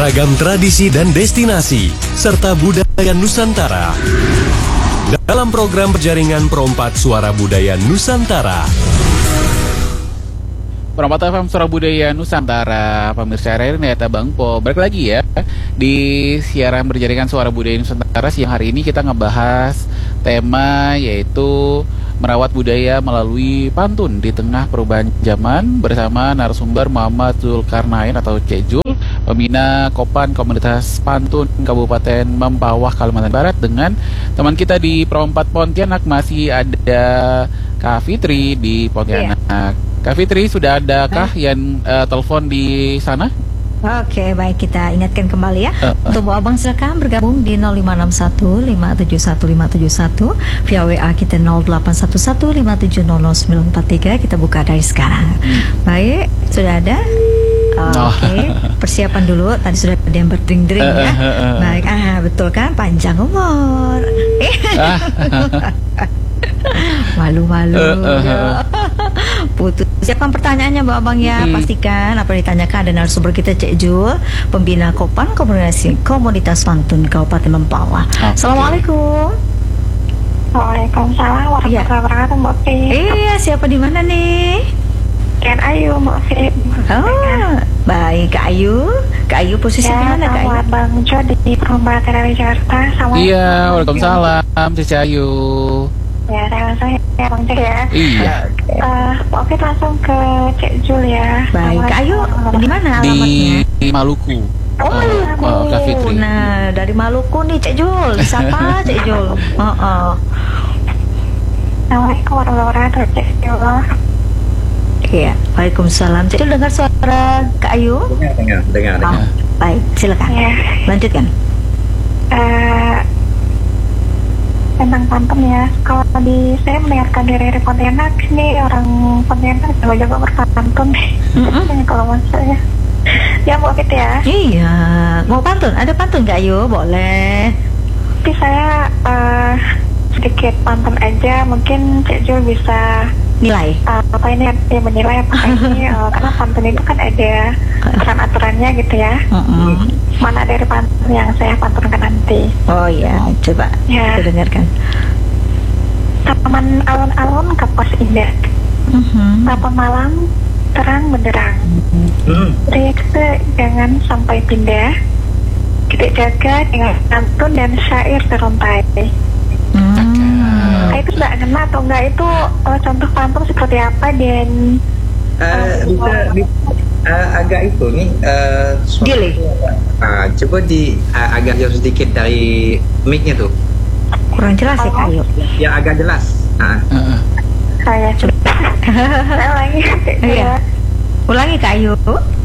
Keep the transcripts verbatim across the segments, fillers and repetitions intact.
Ragam tradisi dan destinasi, serta budaya Nusantara. Dalam program Jaringan Perompat Suara Budaya Nusantara. Perompat F M Suara Budaya Nusantara, pemirsa R R ini Eta Bangpo. Balik lagi ya di siaran berjaringan Suara Budaya Nusantara. Siang hari ini kita ngebahas tema yaitu merawat budaya melalui pantun di tengah perubahan zaman bersama narasumber Muhammad Zulkarnain atau Cek Jul, pembina Kopan Komunitas Pantun Kabupaten Mempawah, Kalimantan Barat, dengan teman kita di Perompat Pontianak masih ada Kak Fitri di Pontianak. Iya. Kak Fitri, sudah adakah yang uh, telepon di sana? Oke, baik, kita ingatkan kembali ya. Uh, uh. Untuk Bu Abang silakan bergabung di nol lima enam satu lima tujuh satu lima tujuh satu, via W A kita nol delapan satu satu lima tujuh nol nol sembilan empat tiga. Kita buka dari sekarang. Hmm. Baik, sudah ada. Uh, Oke, okay. Persiapan dulu. Tadi sudah ada yang berdring-dring ya. Uh, uh, uh. Baik, ah betul kan, panjang umur. Malu-malu. Uh, uh, uh. Putus. Siapkan pertanyaannya Bu Abang ya. Hmm. Pastikan apa yang ditanyakan. Ada narasumber kita Cek Jul, pembina Kopan Komunitas Komunitas Pantun Kabupaten Mempawah. Okay. Assalamualaikum. Waalaikumsalam warahmatullahi wabarakatuh, Mbak Fi. Iya, siapa di mana nih? Ken Ayu, Mbak Fi. Oh, baik, Kak Ayu. Kak Ayu posisi ya, di mana, Kak Ayu? Ya, Bang Jo di Perumbahan Dari Jakarta. Iya, waalaikumsalam, Cici Ayu. Ya, saya langsung ya, Bang Jo ya. Iya. Uh, Mbak Fi langsung ke Cek Jul ya. Baik, Kak Ayu di mana alamatnya? Di Maluku. Oh, Maluku. Uh, Kak Fitri. Nah, dari Maluku nih Cek Jul. Siapa Cek Jul? Oh, oh. Assalamualaikum warahmatullahi wabarakatuh, Cek Jul. Iya, waalaikumsalam. Cek Jul, dengar suara Kak Ayu? Dengar, dengar, dengar. Oh, dengar. baik, silakan. Ya. Lanjutkan. Uh, tentang pantun ya. Kalau di saya mendengarkan dari Pontianak, ini orang Pontianak jago-jago berpantun. Mm-hmm. Kalau maksud saya. Ya, Mbak Fit ya. Iya, mau pantun? Ada pantun Kak Ayu? Boleh. Tapi saya uh, sedikit pantun aja, mungkin Cek Jul bisa nilai uh, apa ini ya, menilai apa ini uh, karena pantun itu kan ada aturan-aturannya gitu ya. Uh-uh. Mana dari pantun yang saya pantunkan nanti. Oh iya, coba ya. kita dengarkan. Taman alun-alun kapas indah, uh-huh. Tapan malam terang benderang, uh-huh. Rekse jangan sampai pindah, kita jaga dengan pantun dan syair teruntai. Hmm. Nah, itu sudah kena atau enggak itu uh, contoh pantun seperti apa dan uh, bisa di, uh, agak itu nih uh, delay. Uh, coba di uh, agak jauh sedikit dari mic-nya tuh. Kurang jelas ya Kak Ayu. Yang agak jelas. Uh. Uh-uh. Saya coba. Saya ulangi. Iya. Ulangi Kak Ayu.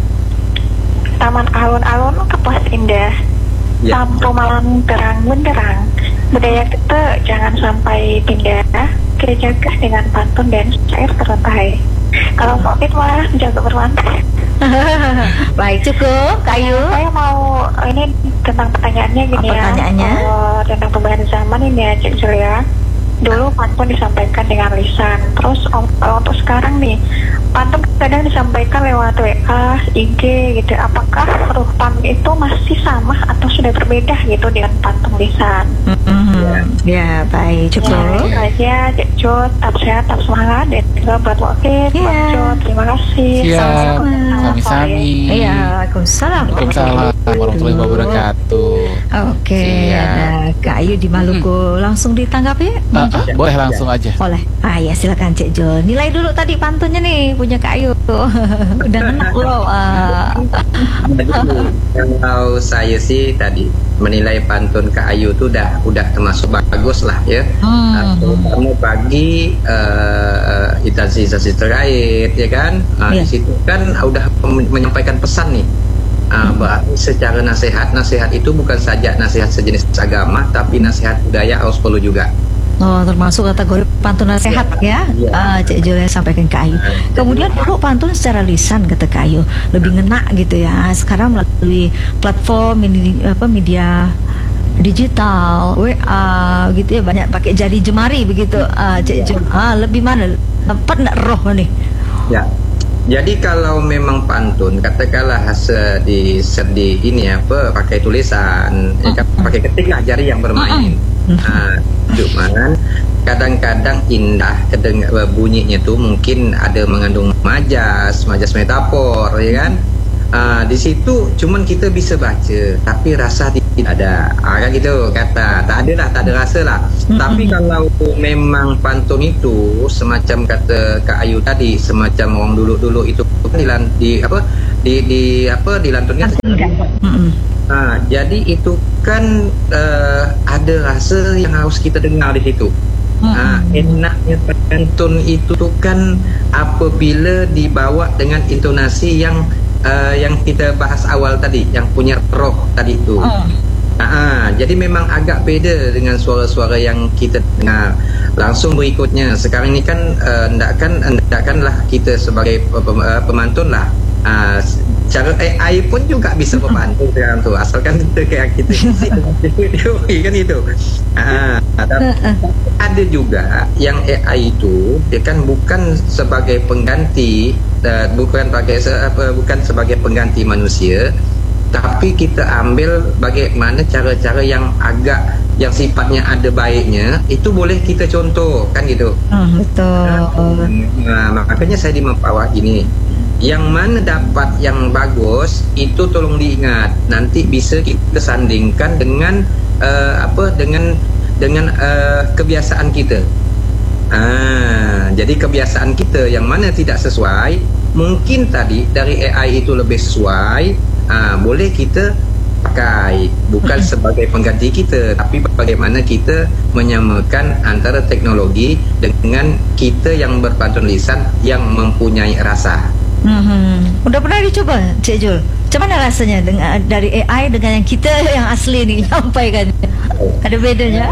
Taman alun-alun kepas indah. Ya. Lampu malam terang benderang. Budaya kita jangan sampai pindah. Kita jaga dengan pantun dan syair teruntai. Kalau Mbak Fit malah jaga berpantun. Baik, cukup Kak Ayu. Saya mau ini tentang pertanyaannya gini. Apa ya. Pertanyaannya? Uh, tentang perubahan zaman ini ya, Cik Jul ya. Dulu pantun disampaikan dengan lisan. Terus um, untuk sekarang nih, pantun kadang disampaikan lewat W A, I G gitu. Apakah huruf pantun itu masih sama atau sudah berbeda gitu dengan pantun lisan? Mm-hmm. Ya. ya, baik, cukup. Ya, itu aja, Cik Jul. Tetap sehat, tetap semangat. Dan juga buat Wakil, ya. Bang Jul, terima kasih. Siap, sami-sami. Iya, waalaikumsalam. Waalaikumsalam warahmatullahi wabarakatuh. Oke, ada Kak Ayu di Maluku. Hmm. Langsung ditanggapi? Uh, uh, boleh langsung aja. Boleh. Ah ya, silakan Cek Jul. Nilai dulu tadi pantunnya nih punya Kak Ayu. Udah enak loh. Uh. Kalau saya sih tadi menilai pantun Kak Ayu tuh udah udah termasuk bagus lah ya. Hmm. Kamu bagi uh, instansi-instansi terkait ya kan. Nah, yeah. Di situ kan udah menyampaikan pesan nih. Uh, hmm. Secara nasihat, nasihat itu bukan saja nasihat sejenis agama, tapi nasihat budaya harus perlu juga. Oh, termasuk kategori pantun nasihat ya, ya. Uh, Cek Jul yang sampaikan ke Ayu. Kemudian dulu pantun secara lisan kata Kak Ayu lebih ngena gitu ya. Sekarang melalui platform ini apa media digital, W A gitu ya, banyak pakai jari jemari begitu. Uh, Cek Jul, ah lebih mana? Dapat nggak roh nih? Ya. Jadi kalau memang pantun, katakanlah hasil di di ini apa pakai tulisan, ya kan, pakai ketik lah jari yang bermain. Nah, cuman kadang-kadang indah kedengar bunyinya tuh mungkin ada mengandung majas, majas metafor, ya kan? Uh, di situ cuman kita bisa baca, tapi rasa tidak ada. Ah, kan gitu kata, tak ada lah, tak ada rasa lah. Mm-hmm. Tapi kalau memang pantun itu semacam kata Kak Ayu tadi, semacam orang dulu-dulu itu di, di apa di di apa dilantunkan. Mm-hmm. Nah, jadi itu kan uh, ada rasa yang harus kita dengar di situ. Nah, enaknya pantun itu tuh kan apabila dibawa dengan intonasi yang uh, yang kita bahas awal tadi, yang punya roh tadi itu. Oh. Nah, jadi memang agak beda dengan suara-suara yang kita dengar langsung berikutnya. Sekarang ini kan uh, ndakkan ndakkanlah kita sebagai uh, pemantun lah. Uh, cara A I pun juga bisa membantu sekarang tu, asalkan kita kayak kita teori kan itu. Uh, ada juga yang A I itu dia kan bukan sebagai pengganti, uh, bukan sebagai apa, bukan sebagai pengganti manusia, tapi kita ambil bagaimana cara-cara yang agak yang sifatnya ada baiknya itu boleh kita contoh kan gitu. Hmm, betul. Nah, makanya saya di Mempawah gini. Yang mana dapat yang bagus itu tolong diingat, nanti bisa kita sandingkan dengan uh, apa dengan dengan uh, kebiasaan kita. Ah, jadi kebiasaan kita yang mana tidak sesuai, mungkin tadi dari A I itu lebih sesuai, ah, boleh kita pakai, bukan sebagai pengganti kita, tapi bagaimana kita menyamakan antara teknologi dengan kita yang berpantun lisan yang mempunyai rasa. Hmm, udah pernah dicoba, Cik Jul? Macam mana rasanya dengan dari A I dengan yang kita yang asli ni nyampaikan? Ada bedanya?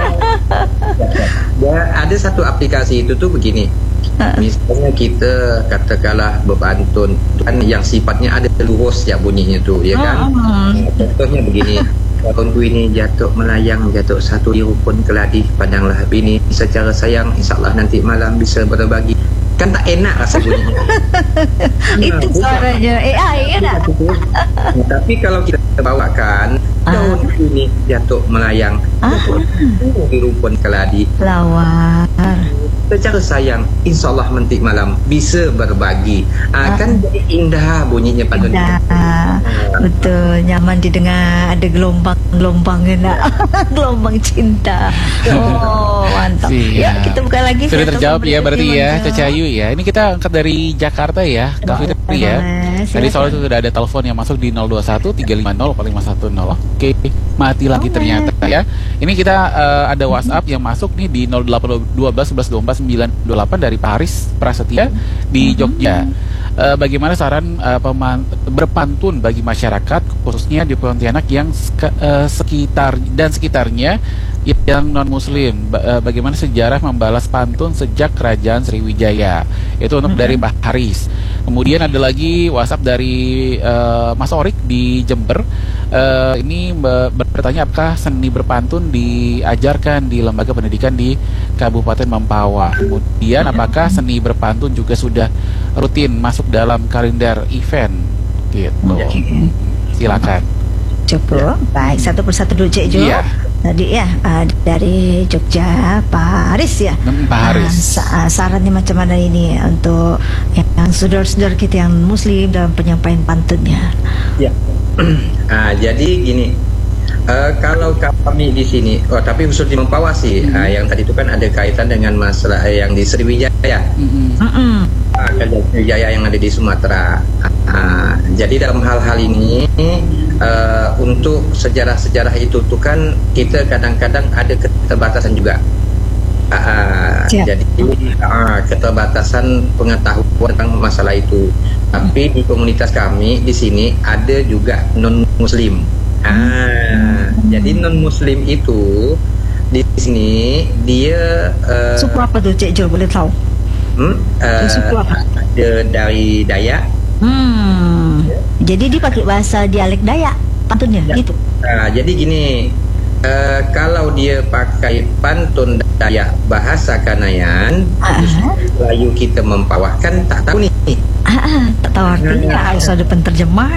Ya, ada satu aplikasi itu tuh begini. Misalnya kita katakanlah berpantun kan yang sifatnya ada lurus ya bunyinya tuh, ya kan? Uh-huh. Contohnya begini. Tahunku ini jatuh melayang, jatuh satu di rukun keladi, pandanglah bini secara sayang, insyaAllah nanti malam bisa berbagi. Kan tak enak rasa bunyinya. Itu suaranya A I kan? Tapi kalau kita bawakan daun ah. ini jatuh melayang, ah. di rumpun keladi, lawar secara sayang, insyaAllah nanti malam bisa berbagi. Ah, ah. Kan jadi indah bunyinya pantun. Ah. Betul, nyaman didengar, ada gelombang-gelombang enak. Gelombang cinta. Oh, mantap. Siap. Ya, kita buka lagi. Sudah terjawab ya berarti ya, Caca Ayu ya. Ini kita angkat dari Jakarta ya, Kak Fitri ya. Tadi soalnya sudah ada telepon yang masuk di nol dua satu tiga lima nol empat lima satu nol. Oke, mati lagi ternyata ya. Ini kita uh, ada WhatsApp yang masuk nih di nol delapan dua belas sebelas dua puluh empat sembilan dua puluh delapan dari Pak Haris Prasetya di Jogja. Uh, bagaimana saran uh, peman- berpantun bagi masyarakat khususnya di Pontianak yang seka- uh, sekitar dan sekitarnya yang non muslim, ba- uh, bagaimana sejarah membalas pantun sejak Kerajaan Sriwijaya. Itu untuk mm-hmm. dari Pak Haris. Kemudian ada lagi WhatsApp dari uh, Mas Orik di Jember. Uh, ini ber- bertanya apakah seni berpantun diajarkan di lembaga pendidikan di Kabupaten Mempawah. Kemudian apakah seni berpantun juga sudah rutin masuk dalam kalender event gitu. Okay. Silakan. Cukup. Baik, satu persatu dulu Cik Jo. Iya. Tadi ya uh, dari Jogja Pak Haris ya. Pak Haris. Uh, sa- sarannya macam mana ini untuk yang saudara-saudara kita yang muslim dalam penyampaian pantunnya? Ya. Ah, jadi gini. Uh, kalau kami di sini, oh, tapi khusus di Mempawah sih, mm-hmm. uh, yang tadi itu kan ada kaitan dengan masalah yang di Sriwijaya, mm-hmm. uh, Sriwijaya yang ada di Sumatera. Uh, jadi dalam hal-hal ini, uh, untuk sejarah-sejarah itu tuh kan kita kadang-kadang ada keterbatasan juga. Uh, jadi uh, keterbatasan pengetahuan tentang masalah itu. Tapi di komunitas kami di sini ada juga non-Muslim. Ah, hmm. Jadi non Muslim itu di sini dia uh, suku apa tuh Cik Jo boleh tahu? Hmm, uh, suku apa? Ada dari Dayak. Hmm. Ya. Jadi dia pakai bahasa dialek Dayak pantunnya ya. Gitu. Nah, jadi gini, uh, kalau dia pakai pantun Dayak bahasa Kanayan, uh-huh. lalu kita Mempawah kan tak tahu nih. Ah, tak tahu artinya, harus ada penterjemah.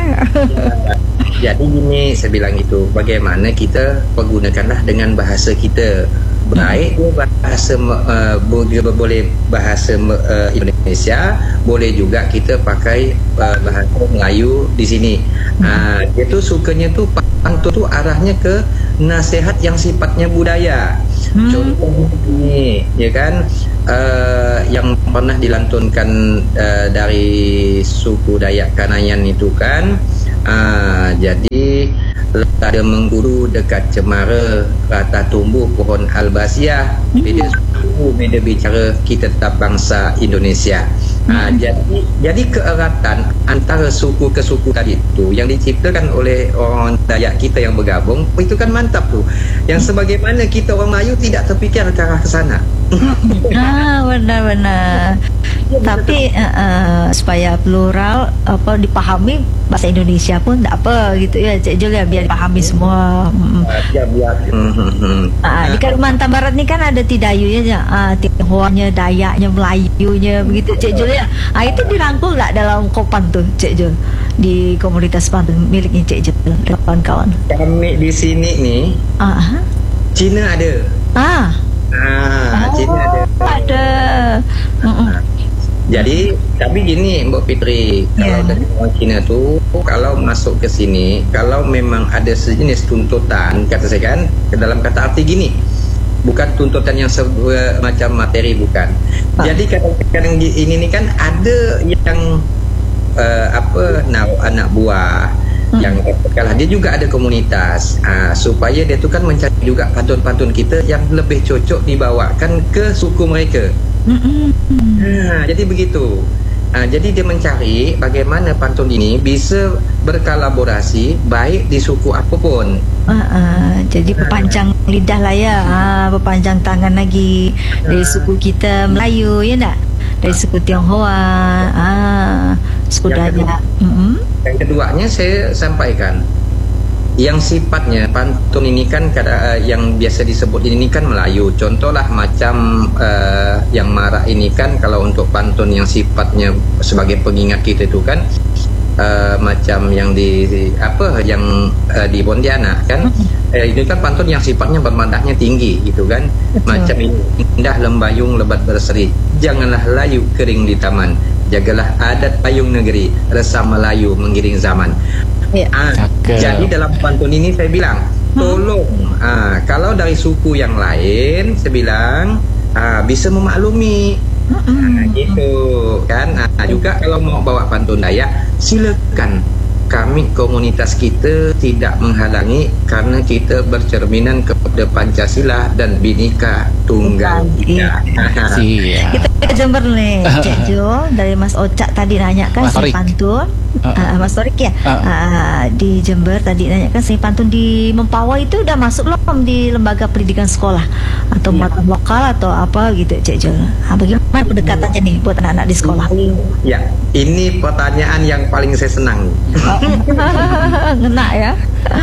Ya, jadi gini saya bilang itu, bagaimana kita pergunakanlah dengan bahasa kita. Baik dia bahasa uh, boleh bahasa uh, Indonesia, boleh juga kita pakai uh, bahasa Melayu di sini. Uh, dia tu sukanya tu pantun tu arahnya ke nasihat yang sifatnya budaya. Hmm. Contoh ini, ya kan, uh, yang pernah dilantunkan uh, dari suku Dayak Kanayan itu kan, uh, jadi ada mengguru dekat cemara, rata tumbuh pohon albasiah, beda suku, beda bicara, kita tetap bangsa Indonesia. Ha, jadi jadi keeratan antara suku ke suku tadi tu yang diciptakan oleh orang Dayak kita yang bergabung, itu kan mantap tu. Yang sebagaimana kita orang Melayu tidak terfikir ke arah ke sana. Ah, benar-benar. Tapi uh, uh, supaya plural apa dipahami bahasa Indonesia pun tak apa gitu ya Cik Jul ya, biar dipahami semua. Hmm. Ya, biar. Ah, di Kalimantan Barat ni kan ada Tidayunya, ah, Tionghoanya, Dayaknya, Melayunya begitu Cik Jul ya. Ah, itu dirangkul tak dalam kopan tu Cik Jul di komunitas pantun miliknya Cik Jul, kawan-kawan? Kami di sini ni, ah, Cina ada. Ah. Ah, oh, Cina ada. Ada. Uh-uh. Jadi, tapi gini Mbak Fitri, yeah. Kalau dari orang Cina tu, kalau masuk ke sini, kalau memang ada sejenis tuntutan, kata saya kan, ke dalam kata arti gini, bukan tuntutan yang sebuah macam materi, bukan. Ah. Jadi kadang-kadang ini ni kan ada yang uh, apa nak anak buah. Yang kalau dia juga ada komunitas, uh, supaya dia tu kan mencari juga pantun-pantun kita yang lebih cocok dibawakan ke suku mereka. Ha, jadi begitu. Uh, jadi dia mencari bagaimana pantun ini bisa berkolaborasi baik di suku apapun. Uh, uh, jadi berpanjang lidah lah ya, uh, berpanjang tangan lagi dari suku kita Melayu, ya tak? Dari suku Tionghoa, ah, suku Dayak. Mm-hmm. Yang keduanya saya sampaikan, yang sifatnya pantun ini kan kada, yang biasa disebut ini kan Melayu. Contohlah macam uh, yang marah ini kan, kalau untuk pantun yang sifatnya sebagai pengingat kita itu kan, uh, macam yang di apa yang uh, di Pontianak kan, eh, ini kan pantun yang sifatnya bermadahnya tinggi gitu kan. Betul. Macam ini, indah lembayung lebat berseri, janganlah layu kering di taman, jagalah adat payung negeri, resah Melayu mengiring zaman. Ya. Ah, jadi dalam pantun ini saya bilang, tolong ah, kalau dari suku yang lain saya bilang ah, bisa memaklumi. Ah, gitu kan. Ah, juga kalau mau bawa pantun Dayak, silakan. Kami komunitas kita tidak menghalangi karena kita bercerminan kepada Pancasila dan Bhinneka Tunggal Ika. Kita ke Jember nih, Cik Jo, dari Mas Ocak tadi nanya kan si pantun. Uh, uh, Mas Torik ya, uh, uh, di Jember tadi nanya kan si pantun di Mempawah itu udah masuk belum di lembaga pendidikan sekolah atau muatan ya. Lokal atau apa gitu Cik Jo? Nah, bagaimana pendekatannya nih buat anak-anak di sekolah? Ya, ini pertanyaan yang paling saya senang. Ngena ya.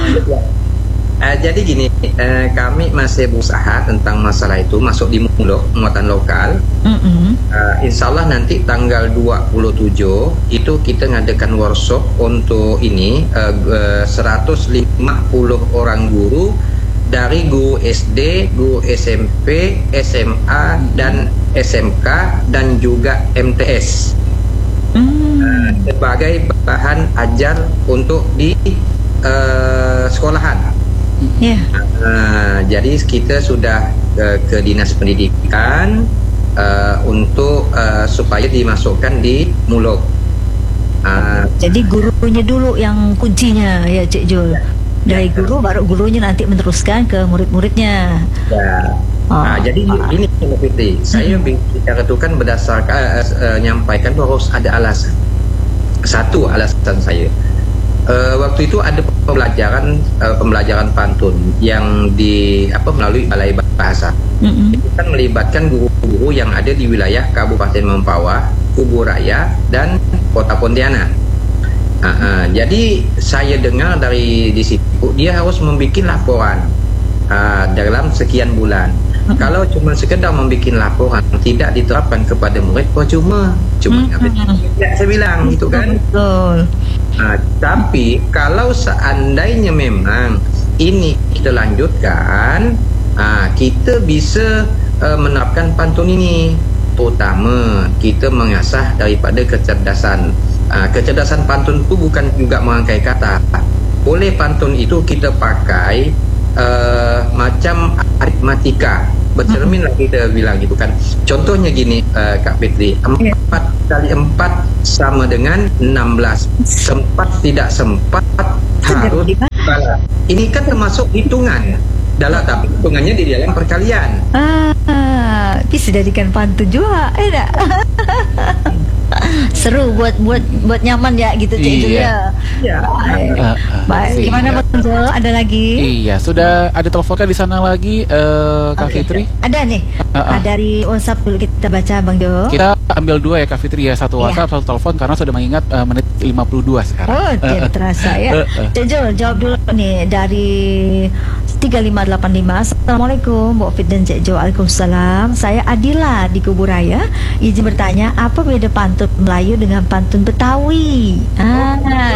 Uh, jadi gini, uh, kami masih berusaha tentang masalah itu masuk di Mulok, muatan lokal. Mm-hmm. uh, Insya Allah nanti tanggal dua puluh tujuh itu kita ngadakan workshop untuk ini uh, uh, seratus lima puluh orang guru dari guru S D, guru S M P, S M A dan S M K dan juga M T S. Mm. uh, sebagai bahan ajar untuk di uh, sekolahan. Yeah. Uh, jadi kita sudah uh, ke dinas pendidikan uh, untuk uh, supaya dimasukkan di Mulok. Uh, jadi gurunya dulu yang kuncinya ya Cik Jul. Dari ya, guru baru gurunya nanti meneruskan ke murid-muridnya. Ya. Oh, nah, jadi oh. ini Fitri, saya bicara itu kan berdasarkan uh, uh, nyampaikan bahwa harus ada alasan. Satu alasan saya. Uh, waktu itu ada pembelajaran uh, pembelajaran pantun yang di apa melalui Balai Bahasa. Mm-hmm. Itu kan melibatkan guru-guru yang ada di wilayah Kabupaten Mempawah, Kuburaya dan Kota Pontianak. Uh, uh, jadi saya dengar dari di situ dia harus membuat laporan uh, dalam sekian bulan. Hmm. Kalau cuma sekedar membuat laporan tidak diterapkan kepada murid, percuma. Cuma hmm. tidak saya bilang gitu kan. Betul. Uh, tapi kalau seandainya memang ini kita lanjutkan, uh, kita bisa uh, menerapkan pantun ini. Terutama kita mengasah daripada kecerdasan. Uh, kecerdasan pantun itu bukan juga merangkai kata. Boleh pantun itu kita pakai uh, macam aritmatika. Bercermin lah kita bilang gitu kan. Contohnya gini, uh, Kak Fitri, empat kali empat sama dengan enam belas. Sempat tidak sempat harus salah. Ini kan termasuk hitungan. Dalam tapi hitungannya di dalam perkalian. Ah, bisa jadikan pantun juga, enak. Seru buat buat buat nyaman ya gitu Cik Jul ya. Iya. Baik. Uh, uh, Baik. Gimana Bang Jul? Ada lagi? Iya, sudah ada teleponnya di sana lagi, uh, Kak Okay. Fitri. Ada nih. Uh, uh. Ah, dari WhatsApp dulu kita baca Bang Jul. Kita ambil dua ya Kak Fitri ya, satu Iya. WhatsApp, satu telepon karena sudah mengingat uh, menit lima puluh dua sekarang. Oh, tidak terasa ya. Uh, uh. Cik Jul, jawab dulu nih dari tiga lima delapan lima. Assalamualaikum Bu Fit dan Cik Jul. Waalaikumsalam. Saya Adila di Kuburaya. Izin bertanya, apa beda pantun Melayu dengan pantun Betawi? Ah.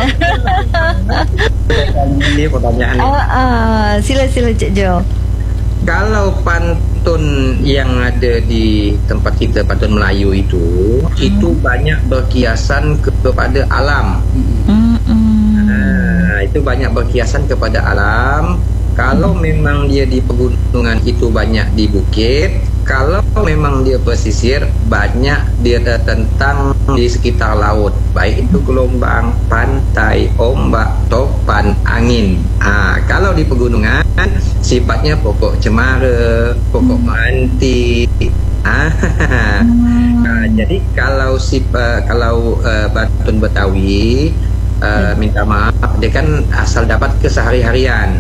Ini pertanyaan. Ah, ah. Sila-sila Cik Jul. Kalau pantun yang ada di tempat kita, pantun Melayu itu, hmm. itu banyak berkiasan kepada alam. Hmm, hmm. Nah, itu banyak berkiasan kepada alam. Kalau memang dia di pegunungan itu banyak di bukit. Kalau memang dia pesisir, banyak dia tentang di sekitar laut. Baik itu gelombang, pantai, ombak, topan, angin. Ah, kalau di pegunungan sifatnya pokok cemara, pokok meranti. Ah, nah, jadi kalau si uh, kalau uh, pantun Betawi, uh, minta maaf, dia kan asal dapat kesehari-harian.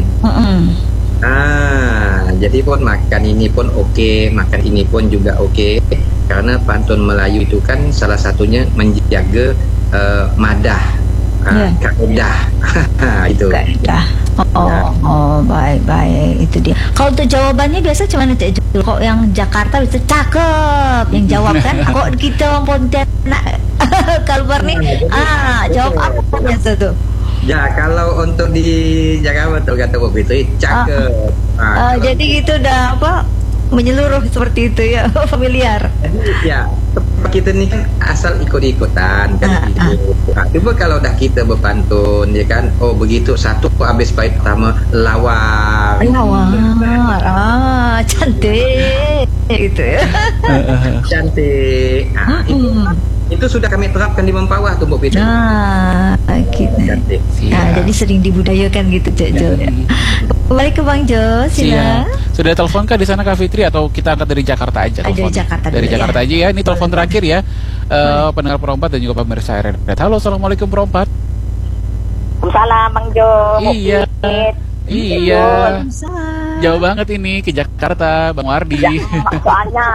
Ah, jadi pun makan ini pun oke, okay, makan ini pun juga oke, okay, karena pantun Melayu itu kan salah satunya menjaga uh, madah, uh, yeah. kaedah, itu. Kaedah. Oh, oh, oh, baik, baik, itu dia. Kalau untuk jawabannya biasa cuma Cik Jul. Kok yang Jakarta bisa cakep, yang jawab kan? Kok kita orang Pontianak, Kalbar nih, ah, jawab apa biasa tuh? Ya, kalau untuk di Jakarta betul kata Bu Fitri, cakep. Ah, ah, jadi gitu udah apa menyeluruh seperti itu ya, familiar. Ya, kita ni kan asal ikut-ikutan kan. Ah, gitu. Ah. Cuba kalau dah kita berpantun, ya kan, oh begitu satu habis bait pertama lawar. Lawar, ah cantik, gitu ya. Cantik. Ah, itu. Itu sudah kami terapkan di Mempawah tuh Bu Fitri. Nah, gitu. Nah, jadi sering dibudayakan gitu Cik Jul ya. Kembali ke Bang Jo, sila. Sudah telepon kah di sana Kak Fitri atau kita angkat dari Jakarta aja? Dari Jakarta Dari dulu, Jakarta ya. aja ya. Ini telepon terakhir ya. Uh, pendengar Perompat dan juga pemirsa R R P. Halo, assalamualaikum Perompat. Waalaikumsalam Bang Jo. Iya. Iya. Waalaikumsalam. Jauh banget ini ke Jakarta, Bang Wardi. Ya, soalnya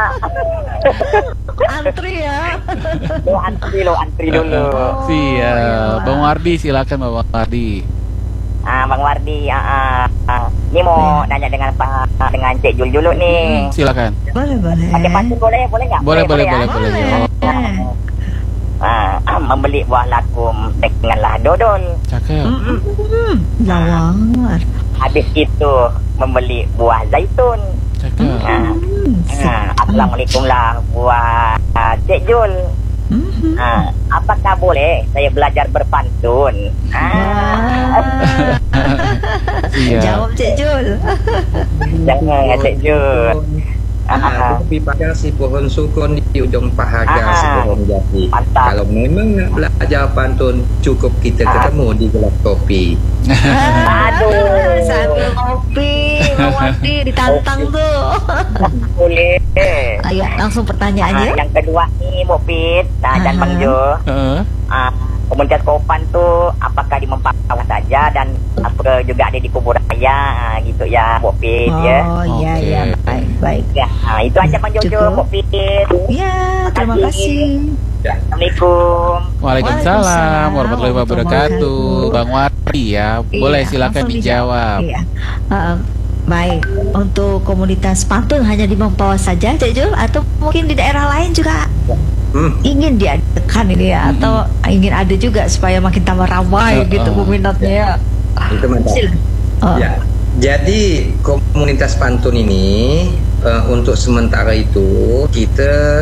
antri ya. lo antri lo antri dulu. Oh, siap. Bang Wardi, silakan Bang Wardi. Ah, Bang Wardi, ah, ah, ah. Ini mau ya. nanya dengan Pak dengan Cik Jul dulu nih. Hmm, silakan. Boleh, boleh. Pakai pantun boleh, boleh nggak? Boleh, boleh, ya? boleh, boleh. Boleh. Ah, ah, membeli buah lakum denganlah dodol. Cakep. Hmm, lawar. Habis itu membeli buah zaitun. Cakep. Ah, Hmm, ah, Assalamualaikum lah buah ah, Cik Jul. hmm. Ah, apakah boleh saya belajar berpantun? Ah, Iya. Jawab Cik Jul. jangan Cik Jul. Ah, kopi pagar si pohon sukun di ujung pahaga Ah, si pohon jati. mantap. Kalau memang nak belajar pantun, cukup kita ketemu di gelap kopi. Aduh. Sambil ngopi, Bang Wardi ditantang tuh. Boleh. Ayo langsung Ah, pertanyaannya. yang kedua nih Bu Fit ah, dan Ah. Bang Jo. Heeh. Ah, komunitas Kopan tuh apakah di Mempawah saja dan apa juga ada di Kuburaya ah, gitu ya Bu Fit ya. Oh iya Oke. iya, baik baik. Ya, ah, itu aja Bang Jojo Cukup. Bu Fit. Ya, terima kasih. Assalamualaikum. Waalaikumsalam Waalaikumsalam warahmatullahi wabarakatuh. wabarakatuh. Bang Wardi ya. Boleh Iya, silakan langsung dijawab. Iya. Uh, Baik, untuk komunitas pantun hanya di Mempawah saja, Cak Jul, atau mungkin di daerah lain juga hmm. ingin diadakan ini ya, hmm. atau ingin ada juga supaya makin tambah ramai uh, gitu uh, peminatnya ya. Itu mantap. Uh. Ya. Jadi komunitas pantun ini uh, untuk sementara itu kita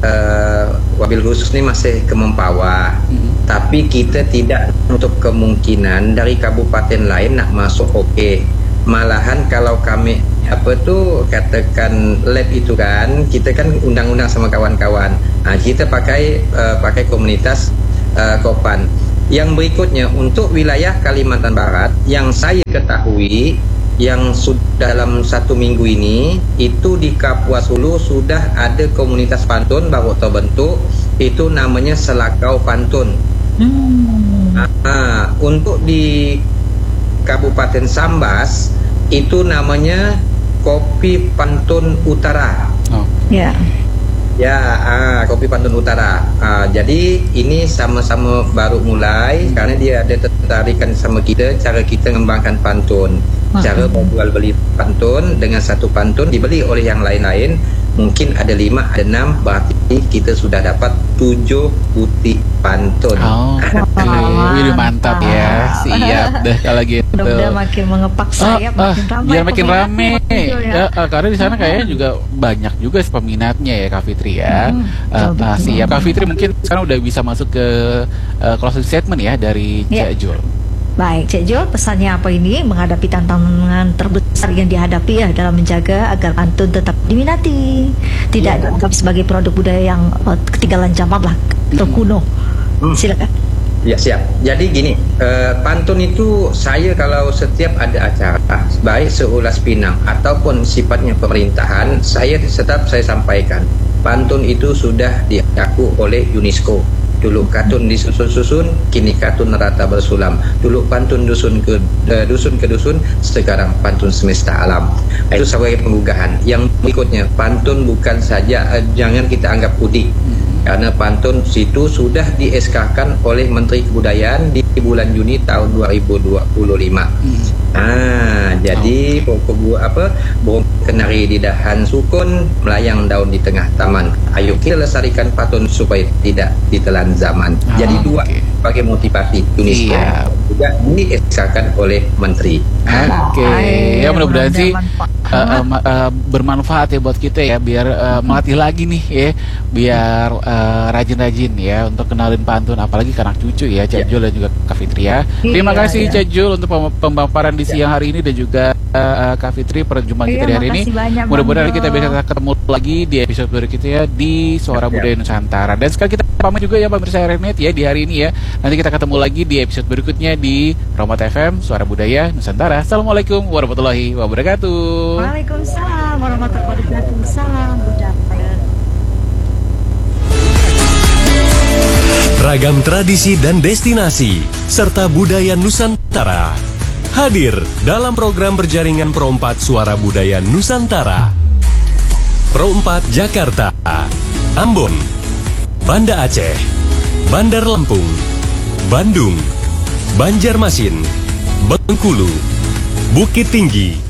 uh, wabil khusus ini masih ke Mempawah, hmm. tapi kita tidak menutup kemungkinan dari kabupaten lain nak masuk oke. Malahan kalau kami apa tuh katakan lab itu kan kita kan undang-undang sama kawan-kawan. Nah, kita pakai uh, pakai komunitas uh, Kopan. Yang berikutnya untuk wilayah Kalimantan Barat yang saya ketahui yang sudah dalam satu minggu ini itu di Kapuas Hulu sudah ada komunitas pantun baru terbentuk, itu namanya Selakau Pantun. Hmm. Nah, untuk di Kabupaten Sambas itu namanya Kopi Pantun Utara. Oh. Ya. Ya, ah, Kopi Pantun Utara. Ah, jadi ini sama-sama baru mulai karena dia ada tertarikan sama kita cara kita mengembangkan pantun. Hmm. Cara jual beli pantun dengan satu pantun dibeli oleh yang lain-lain. Mungkin ada lima, ada enam, berarti kita sudah dapat tujuh butik pantun. Oh, ini mantap ya, siap deh kalau gitu. Udah makin mengepak sayap, oh, makin ramai. Biar makin rame, ya, uh, karena di sana kayaknya juga banyak juga peminatnya ya, Kak Fitri ya. Hmm, uh, uh, siap, Kak Fitri mungkin sekarang udah bisa masuk ke uh, closing statement ya dari yeah. Cak Jul. Baik, Cak Jul, pesannya apa ini menghadapi tantangan terbesar yang dihadapi ya dalam menjaga agar pantun tetap diminati, tidak ya. dianggap sebagai produk budaya yang uh, ketinggalan zaman lah, atau kuno. Hmm. Silakan. Ya, siap. Jadi gini, uh, pantun itu saya kalau setiap ada acara, baik seulas Pinang ataupun sifatnya pemerintahan, saya tetap saya sampaikan, pantun itu sudah diaku oleh UNESCO. Dulu katun disusun-susun, kini katun rata bersulam. Dulu pantun dusun ke uh, dusun ke dusun, sekarang pantun semesta alam. Itu sebagai penggugahan. Yang berikutnya, pantun bukan saja uh, jangan kita anggap udik. Karena pantun situ sudah di S K-kan oleh Menteri Kebudayaan di bulan Juni tahun dua ribu dua puluh lima. Hmm. Ah, jadi pokok apa? Burung kenari di dahan sukun, melayang daun di tengah taman. Ayo kita lestarikan pantun supaya tidak ditelan zaman. Oh, jadi dua okay. Pakai motivasi UNESCO. Iya. Juga di S K-kan oleh Menteri. Oke, okay. Ya mudah-mudahan sih uh, uh, uh, bermanfaat ya buat kita ya, biar uh, melatih lagi nih ya, biar uh, rajin-rajin ya untuk kenalin pantun, apalagi ke anak cucu ya, Cak Jul dan juga Kak Fitri ya. Terima iya, kasih iya. Cak Jul untuk pemaparan di siang hari ini dan juga uh, Kak Fitri perjumpaan iya, kita di hari ini. Mudah-mudahan kita bisa ketemu lagi di episode berikutnya ya, di Suara Budaya Nusantara. Dan sekarang kita pamit juga ya pemirsa R M N ya di hari ini ya. Nanti kita ketemu lagi di episode berikutnya di Romat F M Suara Budaya Nusantara. Assalamualaikum warahmatullahi wabarakatuh. Waalaikumsalam warahmatullahi wabarakatuh. Salam budaya. Ragam tradisi dan destinasi serta budaya Nusantara hadir dalam program berjaringan Pro empat Suara Budaya Nusantara. Pro empat Jakarta, Ambon, Banda Aceh, Bandar Lampung, Bandung, Banjarmasin, Bengkulu, Bukit Tinggi,